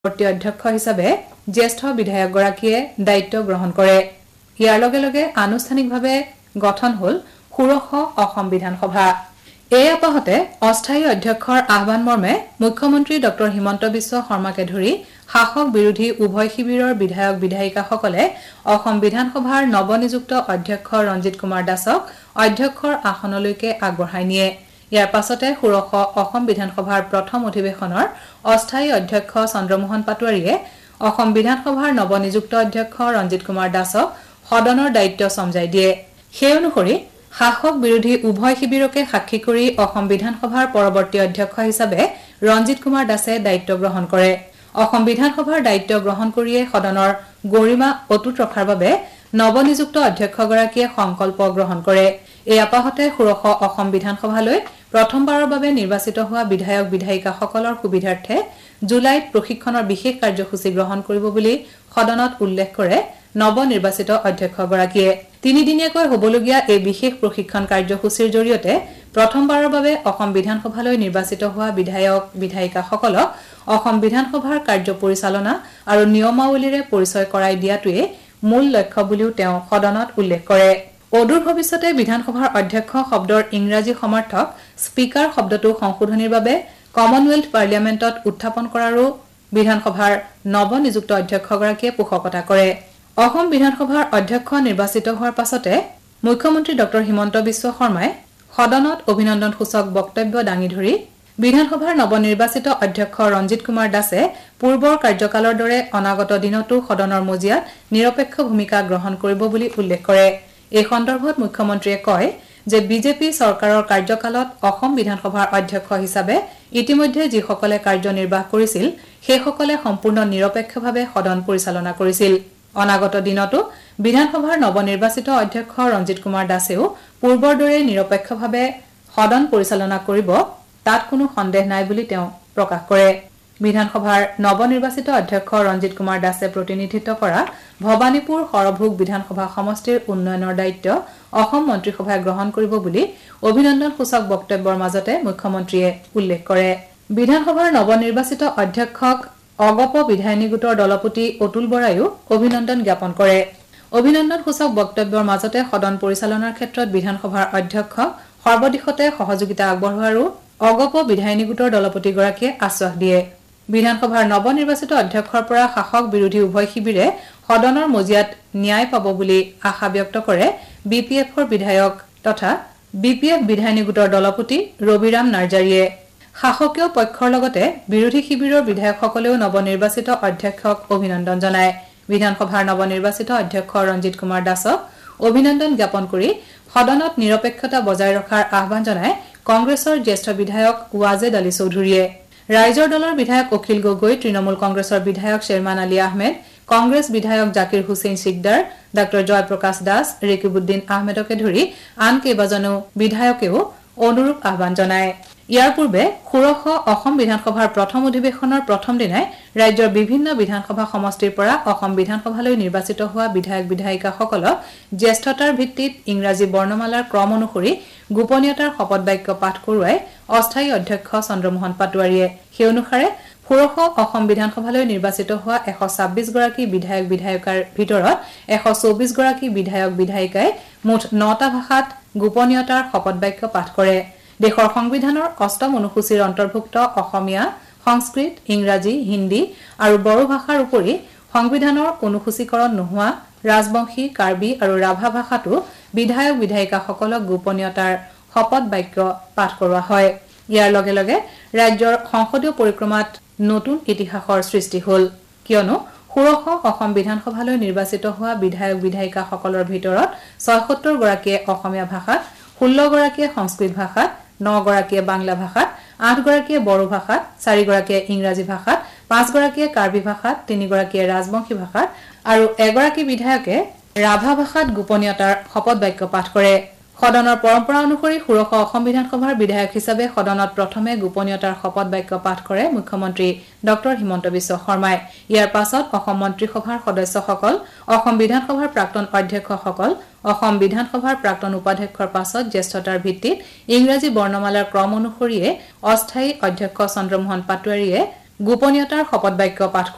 পৰৱৰ্তী অধ্যক্ষ হিচাপে জ্যেষ্ঠ বিধায়কগৰাকীয়ে দায়িত্ব গ্ৰহণ কৰে। ইয়াৰ লগে লগে আনুষ্ঠানিকভাৱে গঠন হ'ল ষোড়শ অসম বিধানসভা। এই আপাহতে অস্থায়ী অধ্যক্ষৰ আহ্বান মৰ্মে মুখ্যমন্ত্ৰী ডক্টৰ হিমন্ত বিশ্ব শৰ্মাকে ধৰি শাসক বিৰোধী উভয় শিবিৰৰ বিধায়ক বিধায়িকাসকলে অসম বিধানসভাৰ নৱনিযুক্ত অধ্যক্ষ ৰঞ্জিত কুমাৰ দাসক অধ্যক্ষৰ আসনলৈকে আগবঢ়াই নিয়ে। ইয়াৰ পাছতে ষোড়শ অসম বিধানসভাৰ প্ৰথম অধিৱেশনৰ অস্থায়ী অধ্যক্ষ চন্দ্ৰমোহন পাটোৱাৰীয়ে অসম বিধানসভাৰ নৱনিযুক্ত অধ্যক্ষ ৰঞ্জিত কুমাৰ দাসক সদনৰ দায়িত্ব চমজাই দিয়ে। সেই অনুসৰি শাসক বিৰোধী উভয় শিবিৰকে সাক্ষী কৰি অসম বিধানসভাৰ পৰৱৰ্তী অধ্যক্ষ হিচাপে ৰঞ্জিত কুমাৰ দাসে দায়িত্ব গ্ৰহণ কৰে। অসম বিধানসভাৰ দায়িত্ব গ্ৰহণ কৰিয়ে সদনৰ গৰিমা অটুট ৰখাৰ বাবে নৱনিযুক্ত অধ্যক্ষগৰাকীয়ে সংকল্প গ্ৰহণ কৰে। এই আপাহতে ষোড়শ অসম বিধানসভালৈ প্ৰথমবাৰৰ বাবে নিৰ্বাচিত হোৱা বিধায়ক বিধায়িকাসকলৰ সুবিধাৰ্থে জুলাইত প্ৰশিক্ষণৰ বিশেষ কাৰ্যসূচী গ্ৰহণ কৰিব বুলি সদনত উল্লেখ কৰে নৱনিৰ্বাচিত অধ্যক্ষগৰাকীয়ে। তিনিদিনীয়াকৈ হ'বলগীয়া এই বিশেষ প্ৰশিক্ষণ কাৰ্যসূচীৰ জৰিয়তে প্ৰথমবাৰৰ বাবে অসম বিধানসভালৈ নিৰ্বাচিত হোৱা বিধায়ক বিধায়িকাসকলক অসম বিধানসভাৰ কাৰ্য পৰিচালনা আৰু নিয়মাৱলীৰে পৰিচয় কৰাই দিয়াটোৱে মূল লক্ষ্য বুলিও তেওঁ সদনত উল্লেখ কৰে। অদূৰ ভৱিষ্যতে বিধানসভাৰ অধ্যক্ষ শব্দৰ ইংৰাজী সমাৰ্থক স্পীকাৰ শব্দটো সংশোধনীৰ বাবে কমনৱেলথ পাৰ্লিয়ামেণ্টত উত্থাপন কৰাৰো বিধানসভাৰ নৱনিযুক্ত অধ্যক্ষগৰাকীয়ে পোষকতা কৰে। অসম বিধানসভাৰ অধ্যক্ষ নিৰ্বাচিত হোৱাৰ পাছতে মুখ্যমন্ত্ৰী ডক্টৰ হিমন্ত বিশ্ব শৰ্মাই সদনত অভিনন্দনসূচক বক্তব্য দাঙি ধৰি বিধানসভাৰ নৱনিৰ্বাচিত অধ্যক্ষ ৰঞ্জিত কুমাৰ দাসে পূৰ্বৰ কাৰ্যকালৰ দৰে অনাগত দিনতো সদনৰ মজিয়াত নিৰপেক্ষ ভূমিকা গ্ৰহণ কৰিব বুলি উল্লেখ কৰে। এই সন্দৰ্ভত মুখ্যমন্ত্ৰীয়ে কয় যে বিজেপি চৰকাৰৰ কাৰ্যকালত অসম বিধানসভাৰ অধ্যক্ষ হিচাপে ইতিমধ্যে যিসকলে কাৰ্যনিৰ্বাহ কৰিছিল সেইসকলে সম্পূৰ্ণ নিৰপেক্ষভাৱে সদন পৰিচালনা কৰিছিল। অনাগত দিনতো বিধানসভাৰ নৱনিৰ্বাচিত অধ্যক্ষ ৰঞ্জিত কুমাৰ দাসেও পূৰ্বৰ দৰে নিৰপেক্ষভাৱে সদন পৰিচালনা কৰিব, তাত কোনো সন্দেহ নাই বুলি তেওঁ প্ৰকাশ কৰে। বিধানসভাৰ নৱনিৰ্বাচিত অধ্যক্ষ ৰঞ্জিত কুমাৰ দাসে প্ৰতিনিধিত্ব কৰা ভৱানীপুৰ সৰভোগ বিধানসভা সমষ্টিৰ উন্নয়নৰ দায়িত্ব অসম মন্ত্ৰীসভাই গ্ৰহণ কৰিব বুলি অভিনন্দনসূচক বক্তব্যৰ মাজতে মুখ্যমন্ত্ৰীয়ে উল্লেখ কৰে। বিধানসভাৰ নৱনিৰ্বাচিত অধ্যক্ষক অগপ বিধায়িনী গোটৰ দলপতি অতুল বৰায়ো অভিনন্দন জ্ঞাপন কৰে। অভিনন্দনসূচক বক্তব্যৰ মাজতে সদন পৰিচালনাৰ ক্ষেত্ৰত বিধানসভাৰ অধ্যক্ষক সৰ্বদিশতে সহযোগিতা আগবঢ়োৱাৰো অগপ বিধায়িনী গোটৰ দলপতিগৰাকীয়ে আশ্বাস দিয়ে। বিধানসভাৰ নৱনিৰ্বাচিত অধ্যক্ষৰ পৰা শাসক বিৰোধী উভয় শিবিৰে সদনৰ মজিয়াত ন্যায় পাব বুলি আশা ব্যক্ত কৰে BPFৰ বিধায়ক তথা BPF বিধায়িনী গোটৰ দলপতি ৰবিৰাম নাৰ্জাৰীয়ে। শাসকীয় পক্ষৰ লগতে বিৰোধী শিবিৰৰ বিধায়কসকলেও নৱনিৰ্বাচিত অধ্যক্ষক অভিনন্দন জনায়। বিধানসভাৰ নৱনিৰ্বাচিত অধ্যক্ষ ৰঞ্জিত কুমাৰ দাসক অভিনন্দন জ্ঞাপন কৰি সদনত নিৰপেক্ষতা বজাই ৰখাৰ আহ্বান জনায় কংগ্ৰেছৰ জ্যেষ্ঠ বিধায়ক ৱাজেদ আলী চৌধুৰীয়ে। ৰাইজৰ দলৰ বিধায়ক অখিল গগৈ, তৃণমূল কংগ্ৰেছৰ বিধায়ক শ্বেৰমান আলী আহমেদ, কংগ্ৰেছ বিধায়ক জাকিৰ হুছেইন সিকদাৰ, ডাঃ জয়প্ৰকাশ দাস, ৰেকিবুদ্দিন আহমেদকে ধৰি আন কেইবাজনো বিধায়কেও অনুৰূপ আহ্বান জনায়। ইয়াৰ পূৰ্বে ষোড়শ অসম বিধানসভাৰ প্ৰথম অধিৱেশনৰ প্ৰথম দিনাই ৰাজ্যৰ বিভিন্ন বিধানসভা সমষ্টিৰ পৰা অসম বিধানসভালৈ নিৰ্বাচিত হোৱা বিধায়ক বিধায়িকাসকলক জ্যেষ্ঠতাৰ ভিত্তিত ইংৰাজী বৰ্ণমালাৰ ক্ৰম অনুসৰি গোপনীয়তাৰ শপত বাক্য পাঠ কৰোৱাই অস্থায়ী অধ্যক্ষ চন্দ্ৰমোহন পাটোৱাৰীয়ে। সেই অনুসাৰে ষোড়শ অসম বিধানসভালৈ নিৰ্বাচিত হোৱা 126 গৰাকী বিধায়ক বিধায়িকাৰ ভিতৰত 124 গৰাকী বিধায়ক বিধায়িকাই মুঠ 9টা ভাষাত গোপনীয়তাৰ শপত বাক্য পাঠ কৰে। দেশৰ সংবিধানৰ 8ম অনুসূচীৰ অন্তৰ্ভুক্ত অসমীয়া, সংস্কৃত, ইংৰাজী, হিন্দী আৰু বড়ো ভাষাৰ উপৰি সংবিধানৰ অনুসূচীকৰণ নোহোৱা ৰাজবংশী, কাৰ্বি আৰু ৰাভা ভাষাতো বিধায়ক বিধায়িকাসকলক গোপনীয়তাৰ শপত বাক্য পাঠ কৰোৱা হয়। ইয়াৰ লগে লগে ৰাজ্যৰ সংসদীয় পৰিক্ৰমাত নতুন ইতিহাসৰ সৃষ্টি হ'ল, কিয়নো ষোড়শ অসম বিধানসভালৈ নিৰ্বাচিত হোৱা বিধায়ক বিধায়িকাসকলৰ ভিতৰত 76 গৰাকীয়ে অসমীয়া ভাষাত, 16 গৰাকীয়ে সংস্কৃত ভাষাত, 9 গৰাকীয়ে বাংলা ভাষাত, 8 গৰাকীয়ে বড়ো ভাষাত, 4 গৰাকীয়ে ইংৰাজী ভাষাত, 5 গৰাকীয়ে কাৰ্বি ভাষাত, 3 গৰাকীয়ে ৰাজবংশী ভাষাত আৰু এগৰাকী বিধায়কে ৰাভা ভাষাত গোপনীয়তাৰ শপত বাক্য পাঠ কৰে। সদনৰ পৰম্পৰা অনুসৰি ষোড়শ অসম বিধানসভাৰ বিধায়ক হিচাপে সদনত প্ৰথমে গোপনীয়তাৰ শপত বাক্য পাঠ কৰে মুখ্যমন্ত্ৰী ডক্টৰ হিমন্ত বিশ্ব শৰ্মাই। ইয়াৰ পাছত অসম মন্ত্ৰীসভাৰ সদস্যসকল, অসম বিধানসভাৰ প্ৰাক্তন অধ্যক্ষসকল, অসম বিধানসভাৰ প্ৰাক্তন উপাধ্যক্ষৰ পাছত জ্যেষ্ঠতাৰ ভিত্তিত ইংৰাজী বৰ্ণমালাৰ ক্ৰম অনুসৰিয়ে অস্থায়ী অধ্যক্ষ চন্দ্ৰমোহন পাটোৱাৰীয়ে গোপনীয়তাৰ শপত বাক্য পাঠ